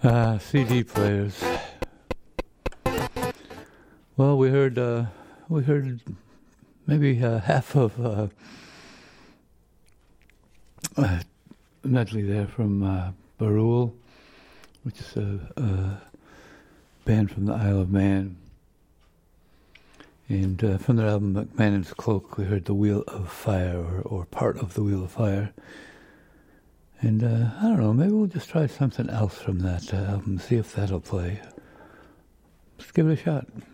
CD players. Well, we heard maybe half of medley there from Barul, which is a band from the Isle of Man. And from their album McMahon's Cloak, we heard The Wheel of Fire, or part of The Wheel of Fire. And I don't know, maybe we'll just try something else from that album, see if that'll play. Let's give it a shot.